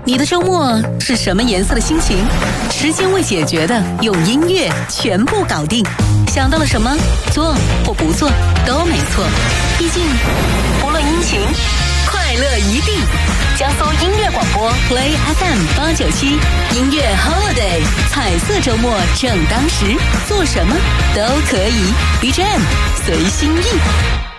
你的周末是什么颜色的心情？时间未解决的，用音乐全部搞定。想到了什么，做或不做都没错。毕竟，不论阴晴，快乐一定。江苏音乐广播 Play FM 897，音乐 Holiday， 彩色周末正当时，做什么都可以。BGM 随心意。